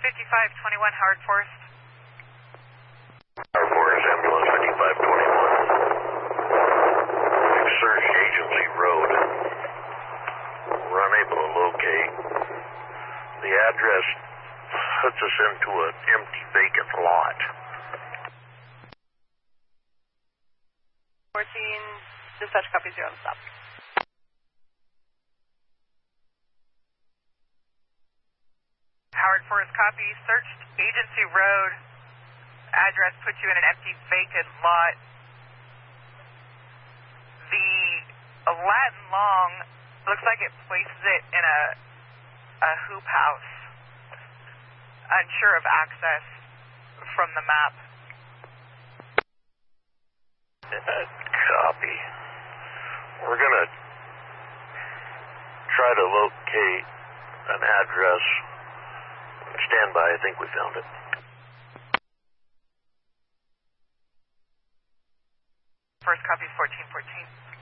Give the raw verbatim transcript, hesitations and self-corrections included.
fifty-five twenty-one, Howard Forest. Howard Forest, ambulance fifty-five twenty-one. We've searched Agency Road. We're unable to locate. The address puts us into an empty, vacant lot. fourteen, dispatch copy zero on stop. Howard Forest copy, searched Agency Road. Address puts you in an empty, vacant lot. The Latin Long looks like it places it in a, a hoop house. Unsure of access from the map. Copy. We're going to try to locate an address. Stand by, I think we found it. First copy is fourteen fourteen.